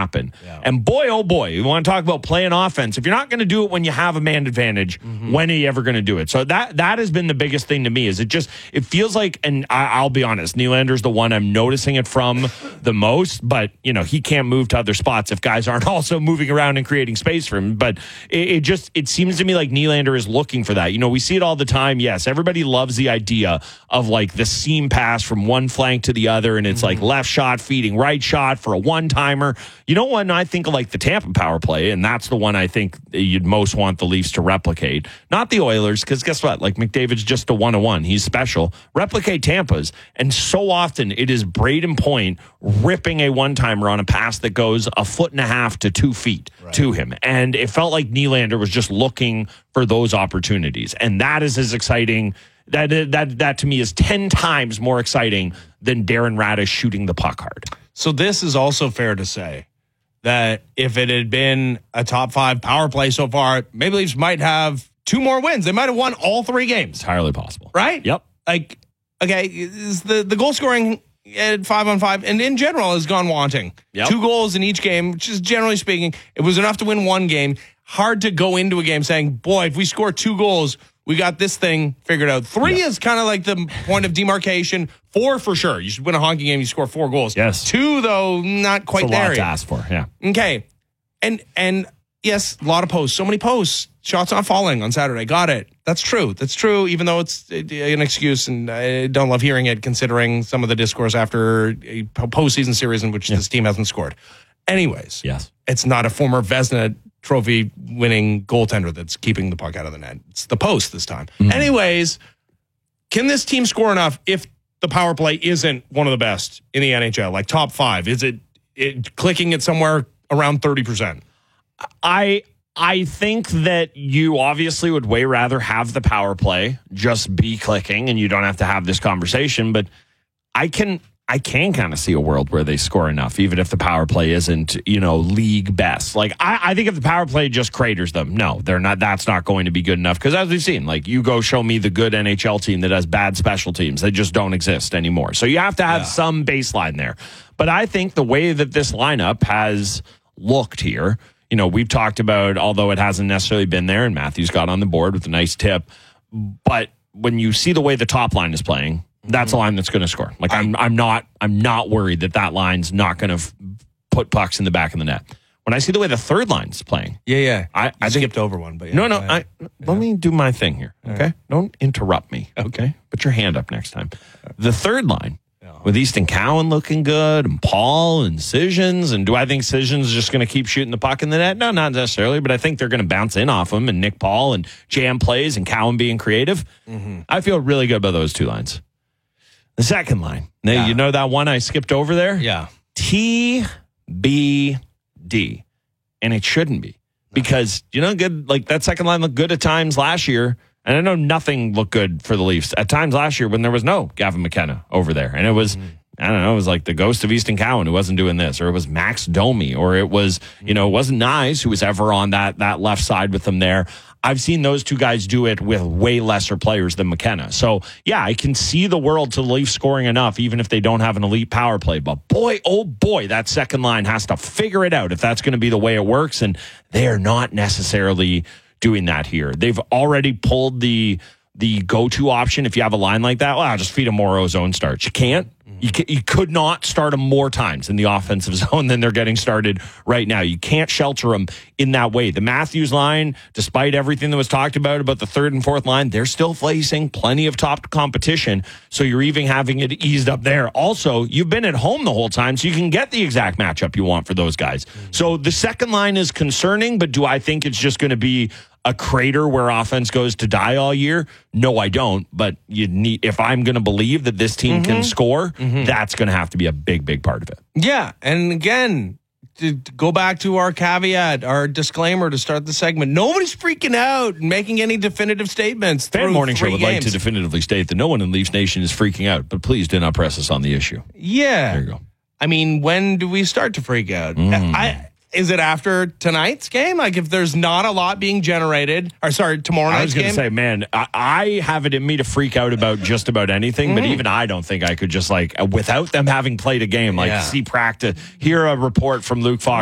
happen. Yeah. And boy, oh boy, you want to talk about playing offense. If you're not going to do it when you have a man advantage, when are you ever going to do it? So that has been the biggest thing to me. Is it feels like, and I'll be honest, Nylander's the one I'm noticing it from the most. But he can't move to other spots if guys aren't also moving around and creating space for him. But it seems to me like Nylander is looking for that. We see it all the time. Yes, everybody loves the idea of like the seam pass from one flank to the other, and it's like left shot feeding right shot for a one-timer. When I think of like the Tampa power play, and that's the one I think you'd most want the Leafs to replicate. Not the Oilers, because guess what? Like McDavid's just a one-on-one. He's special. Replicate Tampa's, and so often it is Braden Point ripping a one-timer on a pass that goes 1.5 to 2 feet to him. And it felt like Nylander was just looking for those opportunities. And that is as exciting. That to me is 10 times more exciting than Darren Raddysh shooting the puck hard. So this is also fair to say that if it had been a top 5 power play so far, Maple Leafs might have 2 more wins. They might have won all 3 games. Entirely possible. Right? Yep. Like, okay, is the goal scoring at 5-on-5 and in general has gone wanting. Yep. 2 goals in each game, which is generally speaking, it was enough to win 1 game. Hard to go into a game saying, boy, if we score 2 goals, we got this thing figured out. 3 is kind of like the point of demarcation. 4 for sure. You should win a hockey game. You score 4 goals. Yes. 2 though, not quite there. It's a lot to ask for. Yeah. Okay. And yes, a lot of posts. So many posts. Shots not falling on Saturday. Got it. That's true. That's true. Even though it's an excuse, and I don't love hearing it, considering some of the discourse after a postseason series in which this team hasn't scored. Anyways. Yes. It's not a former Vezina Trophy winning goaltender that's keeping the puck out of the net. It's the post this time. Anyways, can this team score enough if the power play isn't one of the best in the NHL, like top 5? Is it clicking at somewhere around 30%? I think that you obviously would way rather have the power play just be clicking and you don't have to have this conversation, but I can kind of see a world where they score enough, even if the power play isn't, league best. Like, I think if the power play just craters them, no, they're not. That's not going to be good enough. Because as we've seen, like, you go show me the good NHL team that has bad special teams. They just don't exist anymore. So you have to have some baseline there. But I think the way that this lineup has looked here, we've talked about, although it hasn't necessarily been there, and Matthews got on the board with a nice tip. But when you see the way the top line is playing, that's a line that's going to score. Like I'm not worried that line's not going to put pucks in the back of the net. When I see the way the third line's playing, I skipped over one, but let me do my thing here. Okay, don't interrupt me. Okay, put your hand up next time. The third line with Easton Cowan looking good, and Paul and Sissons, and do I think Sissons is just going to keep shooting the puck in the net? No, not necessarily, but I think they're going to bounce in off him, and Nick Paul and jam plays and Cowan being creative. I feel really good about those 2 lines. The second line. Now, you know that one I skipped over there? Yeah. TBD. And it shouldn't be. Because, good, like that second line looked good at times last year. And I know nothing looked good for the Leafs at times last year when there was no Gavin McKenna over there. And it was, I don't know, it was like the ghost of Easton Cowan who wasn't doing this. Or it was Max Domi. Or it was, it wasn't Nyes who was ever on that left side with them there. I've seen those 2 guys do it with way lesser players than McKenna. So, yeah, I can see the world to the Leafs scoring enough, even if they don't have an elite power play. But boy, oh boy, that second line has to figure it out if that's going to be the way it works. And they are not necessarily doing that here. They've already pulled the go-to option. If you have a line like that, well, just feed them more zone starts. You can't. You could not start them more times in the offensive zone than they're getting started right now. You can't shelter them in that way. The Matthews line, despite everything that was talked about the third and fourth line, they're still facing plenty of top competition. So you're even having it eased up there. Also, you've been at home the whole time, so you can get the exact matchup you want for those guys. So the second line is concerning, but do I think it's just going to be a crater where offense goes to die all year? No, I don't. But if I'm going to believe that this team can score, that's going to have to be a big, big part of it. Yeah. And again, to go back to our caveat, our disclaimer to start the segment, nobody's freaking out and making any definitive statements. Fan Morning Show would like to definitively state that no one in Leafs Nation is freaking out, but please do not press us on the issue. Yeah. There you go. I mean, when do we start to freak out? Is it after tonight's game? Like, if there's not a lot being generated, tomorrow night's game? I was going to say, man, I have it in me to freak out about just about anything, but even I don't think I could just, without them having played a game, see practice, hear a report from Luke Fox